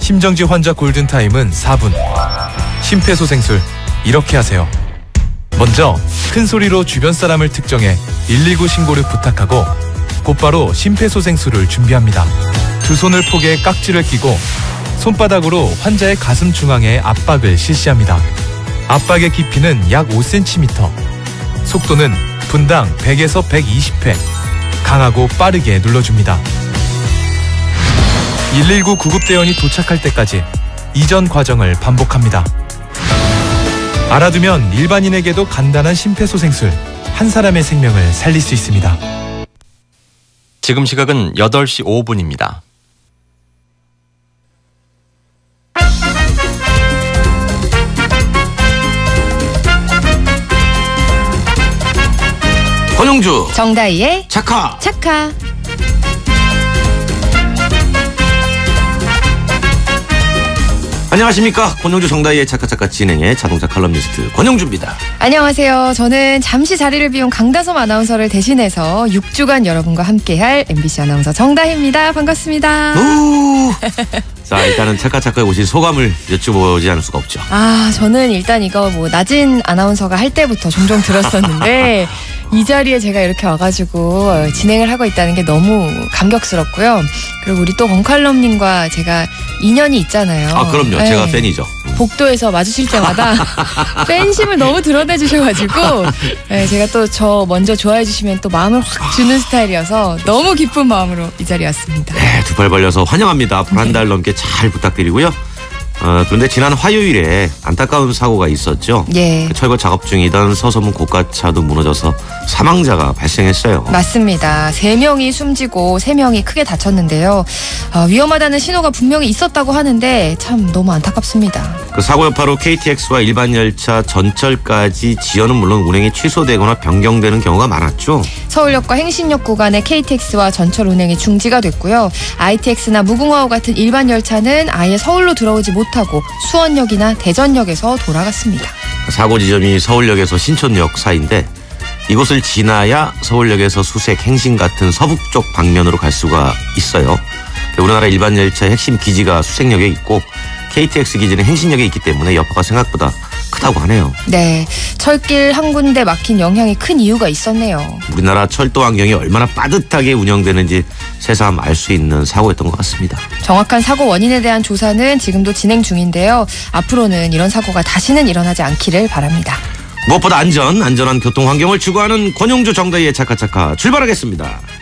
심정지 환자 골든타임은 4분. 심폐소생술 이렇게 하세요. 먼저 큰 소리로 주변 사람을 특정해 119 신고를 부탁하고 곧바로 심폐소생술을 준비합니다. 두 손을 포개 깍지를 끼고 손바닥으로 환자의 가슴 중앙에 압박을 실시합니다. 압박의 깊이는 약 5cm. 속도는 분당 100에서 120회. 강하고 빠르게 눌러줍니다. 119 구급대원이 도착할 때까지 이전 과정을 반복합니다. 알아두면 일반인에게도 간단한 심폐소생술, 한 사람의 생명을 살릴 수 있습니다. 지금 시각은 8시 5분입니다. 권영주 정다희의 착하. 안녕하십니까. 권영주 정다희의 착하 진행의 자동차 칼럼니스트 권영주입니다. 안녕하세요. 저는 잠시 자리를 비운 강다솜 아나운서를 대신해서 6주간 여러분과 함께할 MBC 아나운서 정다희입니다. 반갑습니다. 자, 일단은 착하에 오신 소감을 여쭤보지 않을 수가 없죠. 저는 일단 이거 나진 아나운서가 할 때부터 종종 들었었는데 이 자리에 제가 이렇게 와가지고 진행을 하고 있다는 게 너무 감격스럽고요. 그리고 우리 또 권칼럼님과 제가 인연이 있잖아요. 그럼요. 네. 제가 팬이죠. 복도에서 마주칠 때마다 팬심을 너무 드러내 주셔가지고 제가 또 저 먼저 좋아해 주시면 또 마음을 확 주는 스타일이어서 너무 기쁜 마음으로 이 자리에 왔습니다. 네, 두 팔 벌려서 환영합니다. 앞으로 한 달 넘게 잘 부탁드리고요. 그런데 지난 화요일에 안타까운 사고가 있었죠. 예. 철거 작업 중이던 서서문 고가차도 무너져서 사망자가 발생했어요. 맞습니다. 3명이 숨지고 3명이 크게 다쳤는데요. 위험하다는 신호가 분명히 있었다고 하는데 참 너무 안타깝습니다. 그 사고 여파로 KTX와 일반 열차 전철까지 지연은 물론 운행이 취소되거나 변경되는 경우가 많았죠. 서울역과 행신역 구간의 KTX와 전철 운행이 중지가 됐고요. ITX나 무궁화호 같은 일반 열차는 아예 서울로 들어오지 못하고 수원역이나 대전역에서 돌아갔습니다. 사고 지점이 서울역에서 신촌역 사이인데 이곳을 지나야 서울역에서 수색, 행신 같은 서북쪽 방면으로 갈 수가 있어요. 우리나라 일반 열차의 핵심 기지가 수색역에 있고 KTX 기지는 행신역에 있기 때문에 여파가 생각보다 크다고 하네요. 네, 철길 한 군데 막힌 영향이 큰 이유가 있었네요. 우리나라 철도 환경이 얼마나 빠듯하게 운영되는지 새삼 알 수 있는 사고였던 것 같습니다. 정확한 사고 원인에 대한 조사는 지금도 진행 중인데요. 앞으로는 이런 사고가 다시는 일어나지 않기를 바랍니다. 무엇보다 안전한 교통 환경을 추구하는 권영주 정다희의 착하 출발하겠습니다.